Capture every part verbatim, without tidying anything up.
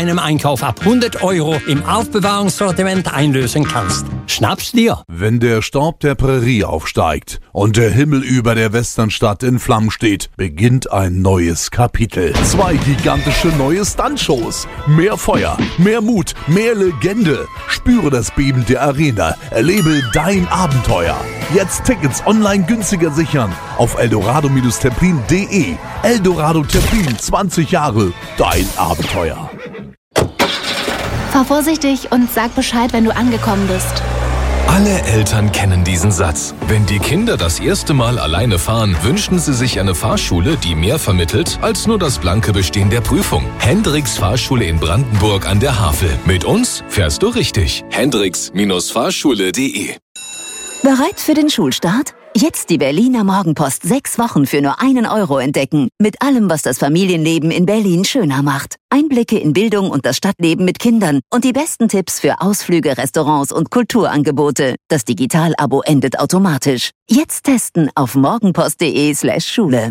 deinem Einkauf ab hundert Euro im Aufbewahrungssortiment einlösen kannst. Schnapp's dir! Wenn der Staub der Prärie aufsteigt und der Himmel über der Westernstadt in Flammen steht, beginnt ein neues Kapitel. Zwei gigantische neue Stuntshows. Mehr Feuer, mehr Mut, mehr Legende. Spüre das Beben der Arena. Erlebe dein Abenteuer. Jetzt Tickets online günstiger sichern auf eldorado Templin punkt de. Eldorado Templin, zwanzig Jahre, dein Abenteuer. Fahr vorsichtig und sag Bescheid, wenn du angekommen bist. Alle Eltern kennen diesen Satz. Wenn die Kinder das erste Mal alleine fahren, wünschen sie sich eine Fahrschule, die mehr vermittelt als nur das blanke Bestehen der Prüfung. Hendricks Fahrschule in Brandenburg an der Havel. Mit uns fährst du richtig. Hendricks Fahrschule punkt de. Bereit für den Schulstart? Jetzt die Berliner Morgenpost sechs Wochen für nur einen Euro entdecken. Mit allem, was das Familienleben in Berlin schöner macht. Einblicke in Bildung und das Stadtleben mit Kindern und die besten Tipps für Ausflüge, Restaurants und Kulturangebote. Das Digital-Abo endet automatisch. Jetzt testen auf morgenpost.de slash Schule.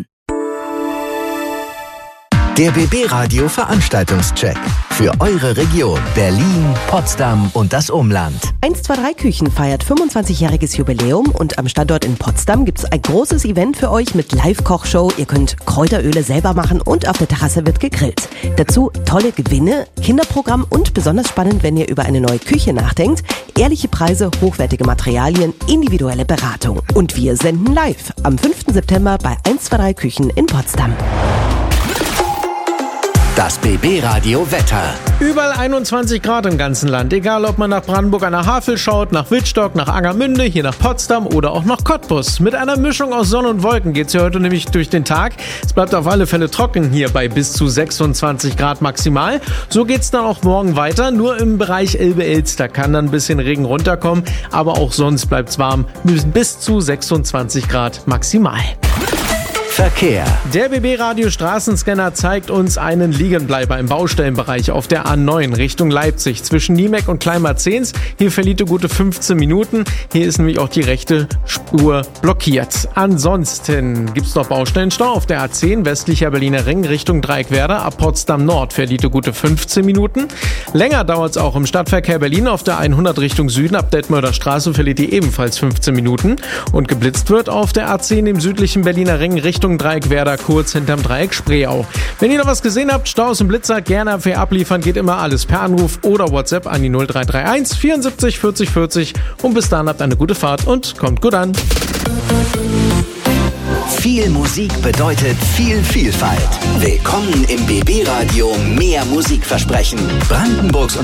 Der B B-Radio Veranstaltungscheck für eure Region Berlin, Potsdam und das Umland. eins zwei drei Küchen feiert fünfundzwanzigjähriges Jubiläum und am Standort in Potsdam gibt es ein großes Event für euch mit Live-Kochshow. Ihr könnt Kräuteröle selber machen und auf der Terrasse wird gegrillt. Dazu tolle Gewinne, Kinderprogramm und besonders spannend, wenn ihr über eine neue Küche nachdenkt, ehrliche Preise, hochwertige Materialien, individuelle Beratung. Und wir senden live am fünften September bei eins zwei drei Küchen in Potsdam. Das B B-Radio Wetter. Überall einundzwanzig Grad im ganzen Land. Egal, ob man nach Brandenburg an der Havel schaut, nach Wittstock, nach Angermünde, hier nach Potsdam oder auch nach Cottbus. Mit einer Mischung aus Sonne und Wolken geht's hier heute nämlich durch den Tag. Es bleibt auf alle Fälle trocken hier bei bis zu sechsundzwanzig Grad maximal. So geht's dann auch morgen weiter. Nur im Bereich Elbe-Elster kann dann ein bisschen Regen runterkommen. Aber auch sonst bleibt's warm. Bis zu sechsundzwanzig Grad maximal. Verkehr. Der B B-Radio Straßenscanner zeigt uns einen Liegenbleiber im Baustellenbereich auf der A neun Richtung Leipzig zwischen Niemek und Kleinmarzens. Hier verliert er gute fünfzehn Minuten. Hier ist nämlich auch die rechte Spur blockiert. Ansonsten gibt es noch Baustellenstau auf der A zehn westlicher Berliner Ring Richtung Dreieckwerder. Ab Potsdam Nord verliert er gute fünfzehn Minuten. Länger dauert es auch im Stadtverkehr Berlin auf der hundert Richtung Süden. Ab Detmolder Straße verliert er ebenfalls fünfzehn Minuten. Und geblitzt wird auf der A zehn im südlichen Berliner Ring Richtung Dreieckwerder, kurz hinterm Dreieck Spreeau. Wenn ihr noch was gesehen habt, Staus und Blitzer, gerne für abliefern, geht immer alles per Anruf oder WhatsApp an die null drei drei eins vierundsiebzig vierzig vierzig und bis dahin habt eine gute Fahrt und kommt gut an. Viel Musik bedeutet viel Vielfalt. Willkommen im B B-Radio Mehr Musikversprechen. Brandenburgs und